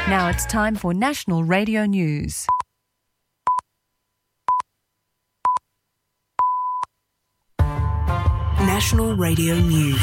Now it's time for National Radio News. National Radio News.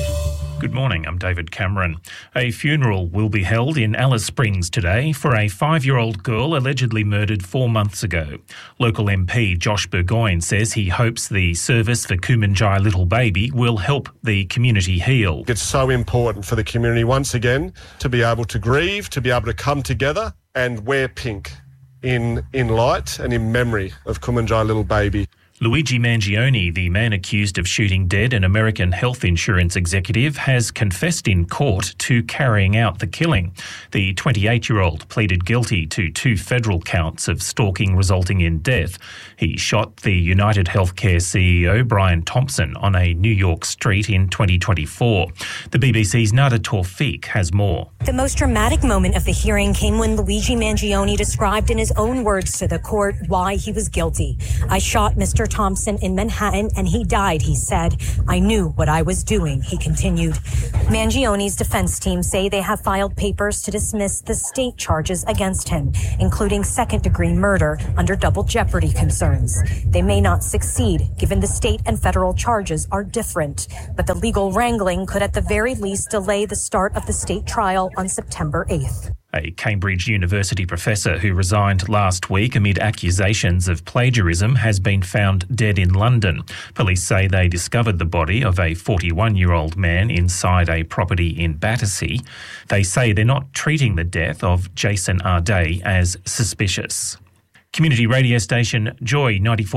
Good morning, I'm David Cameron. A funeral will be held in Alice Springs today for a 5-year-old girl allegedly murdered 4 months ago. Local MP Josh Burgoyne says he hopes the service for Kumanjai Little Baby will help the community heal. It's so important for the community once again to be able to grieve, to be able to come together and wear pink in light and in memory of Kumanjai Little Baby. Luigi Mangione, the man accused of shooting dead an American health insurance executive, has confessed in court to carrying out the killing. The 28-year-old pleaded guilty to 2 federal counts of stalking resulting in death. He shot the United Healthcare CEO Brian Thompson on a New York street in 2024. The BBC's Nada Tawfiq has more. The most dramatic moment of the hearing came when Luigi Mangione described in his own words to the court why he was guilty. "I shot Mr. Thompson in Manhattan and he died," he said. "I knew what I was doing," he continued. Mangione's defense team say they have filed papers to dismiss the state charges against him, including second-degree murder under double jeopardy concerns. They may not succeed, given the state and federal charges are different, but the legal wrangling could at the very least delay the start of the state trial on September 8th. A Cambridge University professor who resigned last week amid accusations of plagiarism has been found dead in London. Police say they discovered the body of a 41-year-old man inside a property in Battersea. They say they're not treating the death of Jason Arday as suspicious. Community radio station Joy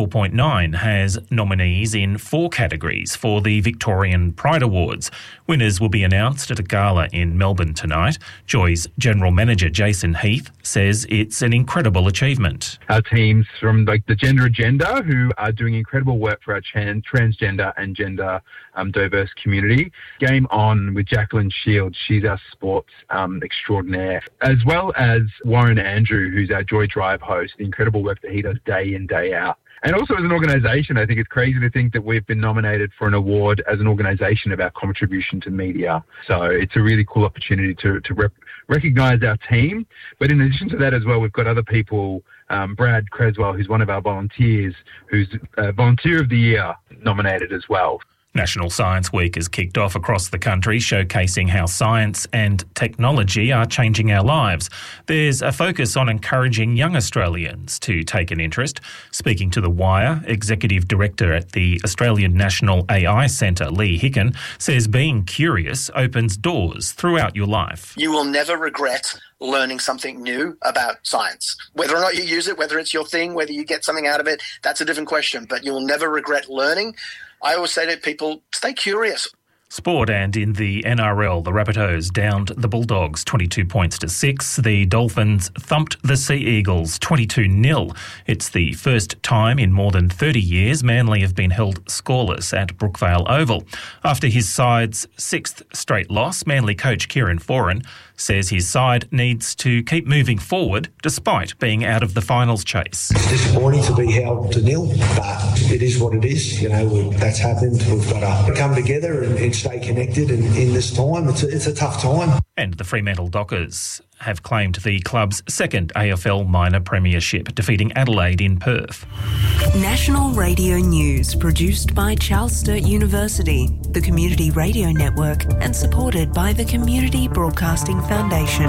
94.9 has nominees in 4 categories for the Victorian Pride Awards. Winners will be announced at a gala in Melbourne tonight. Joy's General Manager Jason Heath says it's an incredible achievement. Our teams from the Gender Agenda, who are doing incredible work for our transgender and gender diverse community. Game On with Jacqueline Shields, she's our sports extraordinaire, as well as Warren Andrew, who's our Joy Drive host. The incredible work that he does day in, day out. And also as an organisation, I think it's crazy to think that we've been nominated for an award as an organisation of our contribution to media. So it's a really cool opportunity to recognise our team. But in addition to that as well, we've got other people, Brad Creswell, who's one of our volunteers, who's Volunteer of the Year nominated as well. National Science Week has kicked off across the country, showcasing how science and technology are changing our lives. There's a focus on encouraging young Australians to take an interest. Speaking to The Wire, Executive Director at the Australian National AI Centre, Lee Hicken, says being curious opens doors throughout your life. You will never regret learning something new about science. Whether or not you use it, whether it's your thing, whether you get something out of it, that's a different question, but you will never regret learning. I always say to people, stay curious. Sport, and in the NRL, the Rabbitohs downed the Bulldogs 22 points to 6. The Dolphins thumped the Sea Eagles 22-0. It's the first time in more than 30 years Manly have been held scoreless at Brookvale Oval. After his side's 6th straight loss, Manly coach Kieran Foran says his side needs to keep moving forward despite being out of the finals chase. It's disappointing to be held to 0, but it is what it is. That's happened. We've got to come together and stay connected, and in this time, it's a tough time. And the Fremantle Dockers have claimed the club's 2nd AFL minor premiership, defeating Adelaide in Perth. National Radio News, produced by Charles Sturt University, the Community Radio Network, and supported by the Community Broadcasting Foundation.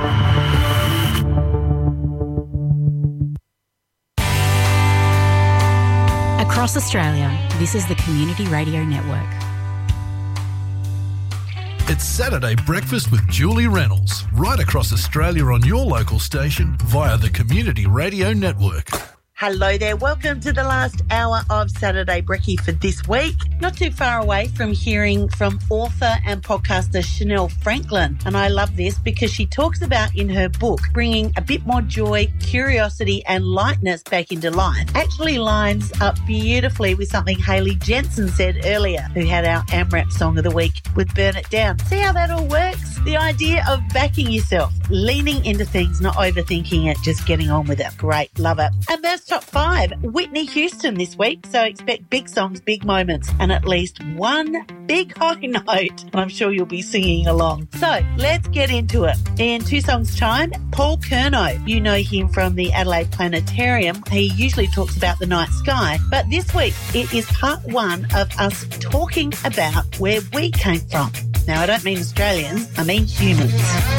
Across Australia, this is the Community Radio Network. It's Saturday Breakfast with Julie Reynolds, right across Australia on your local station via the Community Radio Network. Hello there. Welcome to the last hour of Saturday Brekkie for this week. Not too far away from hearing from author and podcaster Chanel Franklin. And I love this because she talks about in her book bringing a bit more joy, curiosity and lightness back into life. Actually lines up beautifully with something Hayley Jensen said earlier, who had our AMRAP song of the week with Burn It Down. See how that all works? The idea of backing yourself, leaning into things, not overthinking it, just getting on with it. Great. Love it. And that's Top 5, Whitney Houston this week, so expect big songs, big moments, and at least one big high note. I'm sure you'll be singing along. So let's get into it. In 2 songs' time, Paul Curnow. You know him from the Adelaide Planetarium. He usually talks about the night sky, but this week it is part 1 of us talking about where we came from. Now, I don't mean Australians, I mean humans.